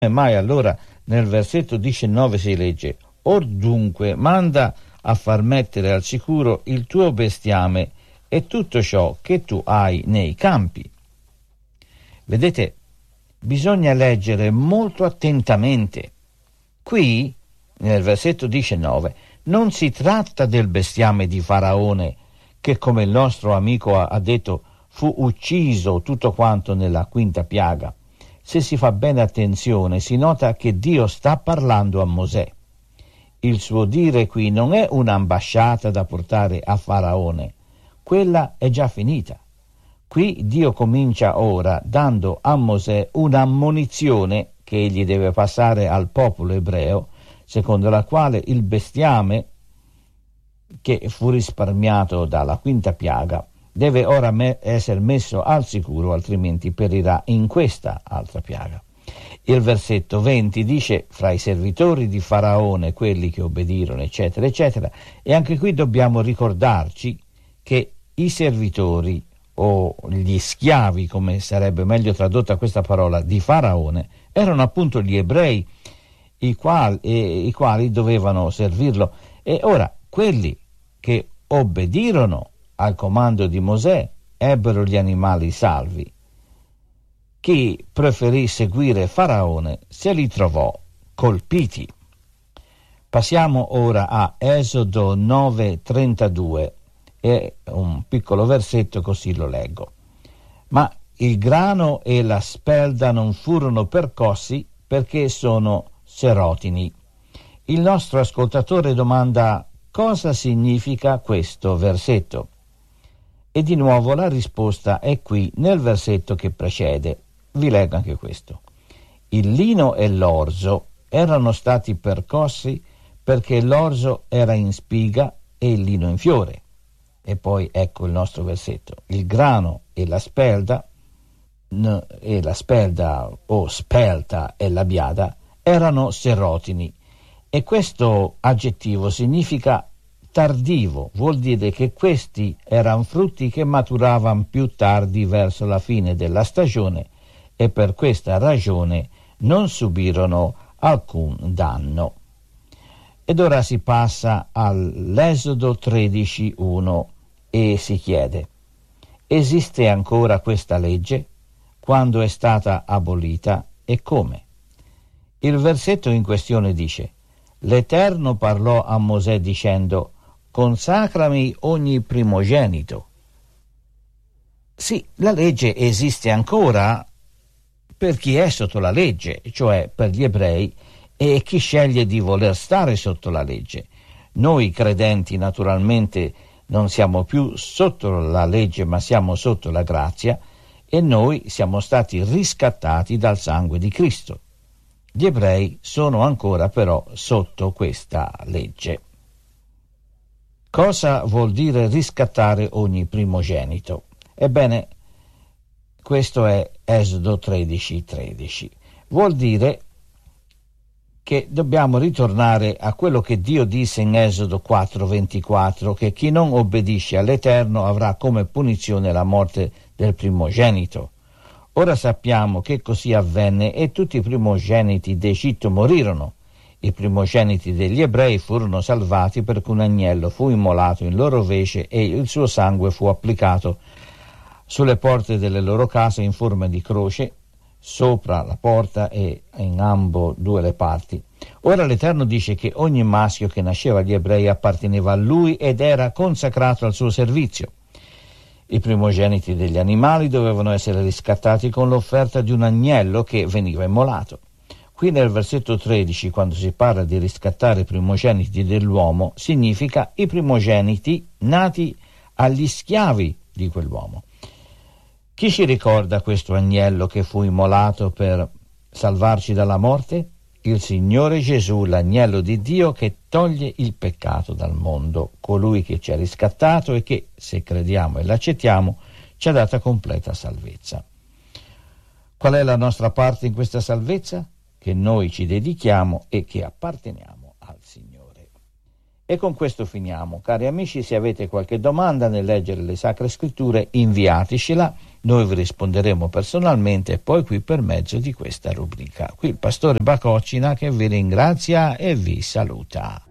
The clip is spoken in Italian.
mai allora nel versetto 19 si legge: or dunque manda a far mettere al sicuro il tuo bestiame e tutto ciò che tu hai nei campi. Vedete, bisogna leggere molto attentamente. Qui, nel versetto 19, non si tratta del bestiame di Faraone, che come il nostro amico ha detto fu ucciso tutto quanto nella quinta piaga. Se si fa bene attenzione, si nota che Dio sta parlando a Mosè. Il suo dire qui non è un'ambasciata da portare a Faraone, quella è già finita. Qui Dio comincia ora dando a Mosè un'ammonizione che egli deve passare al popolo ebreo, secondo la quale il bestiame che fu risparmiato dalla quinta piaga deve ora essere messo al sicuro, altrimenti perirà in questa altra piaga. Il versetto 20 dice: fra i servitori di Faraone, quelli che obbedirono, eccetera, eccetera. E anche qui dobbiamo ricordarci che i servitori, o gli schiavi, come sarebbe meglio tradotta questa parola, di Faraone, erano appunto gli ebrei, i quali dovevano servirlo. E ora, quelli che obbedirono al comando di Mosè ebbero gli animali salvi. Chi preferì seguire Faraone se li trovò colpiti. Passiamo ora a Esodo 9:32 e un piccolo versetto, così lo leggo. Ma il grano e la spelda non furono percossi perché sono serotini. Il nostro ascoltatore domanda: cosa significa questo versetto? E di nuovo la risposta è qui nel versetto che precede. Vi leggo anche questo. Il lino e l'orzo erano stati percossi perché l'orzo era in spiga e il lino in fiore. E poi ecco il nostro versetto. Il grano e la spelda o spelta e la biada erano serotini. E questo aggettivo significa tardivo, vuol dire che questi erano frutti che maturavano più tardi verso la fine della stagione e per questa ragione non subirono alcun danno. Ed ora si passa all'Esodo 13:1 e si chiede: esiste ancora questa legge? Quando è stata abolita e come? Il versetto in questione dice: l'Eterno parlò a Mosè dicendo: consacrami ogni primogenito. Sì, la legge esiste ancora per chi è sotto la legge, cioè per gli ebrei e chi sceglie di voler stare sotto la legge. Noi credenti naturalmente non siamo più sotto la legge, ma siamo sotto la grazia, e noi siamo stati riscattati dal sangue di Cristo. Gli ebrei sono ancora però sotto questa legge. Cosa vuol dire riscattare ogni primogenito? Ebbene, questo è Esodo 13:13. Vuol dire che dobbiamo ritornare a quello che Dio disse in Esodo 4:24, che chi non obbedisce all'Eterno avrà come punizione la morte del primogenito. Ora sappiamo che così avvenne e tutti i primogeniti d'Egitto morirono. I primogeniti degli ebrei furono salvati perché un agnello fu immolato in loro vece e il suo sangue fu applicato sulle porte delle loro case in forma di croce, sopra la porta e in ambo due le parti. Ora l'Eterno dice che ogni maschio che nasceva agli ebrei apparteneva a lui ed era consacrato al suo servizio. I primogeniti degli animali dovevano essere riscattati con l'offerta di un agnello che veniva immolato. Qui nel versetto 13, quando si parla di riscattare i primogeniti dell'uomo, significa i primogeniti nati agli schiavi di quell'uomo. Chi ci ricorda questo agnello che fu immolato per salvarci dalla morte? Il Signore Gesù, l'agnello di Dio che toglie il peccato dal mondo, colui che ci ha riscattato e che, se crediamo e l'accettiamo, ci ha data completa salvezza. Qual è la nostra parte in questa salvezza? Che noi ci dedichiamo e che apparteniamo al Signore. E con questo finiamo. Cari amici, se avete qualche domanda nel leggere le Sacre Scritture, inviatecela, noi vi risponderemo personalmente e poi qui per mezzo di questa rubrica. Qui il pastore Bacocina che vi ringrazia e vi saluta.